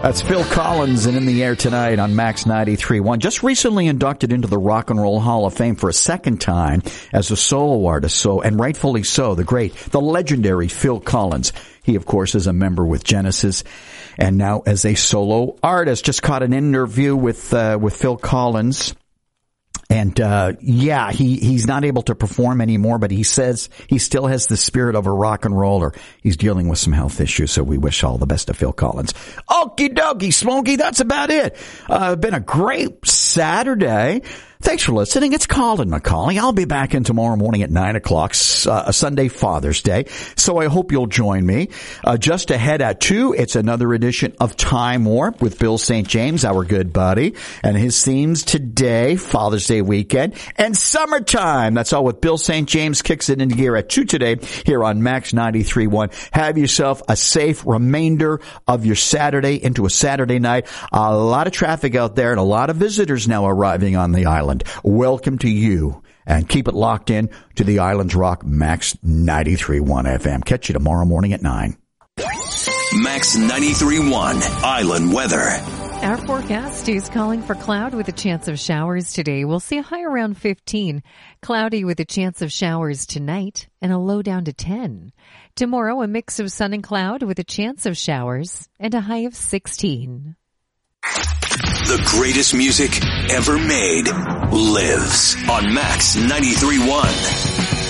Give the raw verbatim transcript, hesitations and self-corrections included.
That's Phil Collins and In the Air Tonight on Max ninety-three point one. Just recently inducted into the Rock and Roll Hall of Fame for a second time as a solo artist. So, and rightfully so, the great, the legendary Phil Collins. He, of course, is a member with Genesis and now as a solo artist. Just caught an interview with, uh, with Phil Collins. And, uh, yeah, he, he's not able to perform anymore, but he says he still has the spirit of a rock and roller. He's dealing with some health issues, so we wish all the best to Phil Collins. Okie dokie, Smokey, that's about it. Uh, been a great Saturday. Thanks for listening. It's Colin McCauley. I'll be back in tomorrow morning at nine o'clock, uh, Sunday, Father's Day. So I hope you'll join me. Uh, just ahead at two, it's another edition of Time Warp with Bill Saint James, our good buddy. And his themes today, Father's Day weekend and summertime. That's all with Bill Saint James. Kicks it into gear at two today here on Max ninety-three point one. Have yourself a safe remainder of your Saturday into a Saturday night. A lot of traffic out there and a lot of visitors now arriving on the island. Welcome to you, and keep it locked in to the Islands Rock Max ninety-three point one F M. Catch you tomorrow morning at nine. Max ninety-three point one Island Weather. Our forecast is calling for cloud with a chance of showers today. We'll see a high around fifteen. Cloudy with a chance of showers tonight and a low down to ten. Tomorrow, a mix of sun and cloud with a chance of showers and a high of sixteen. The greatest music ever made lives on Max ninety-three point one.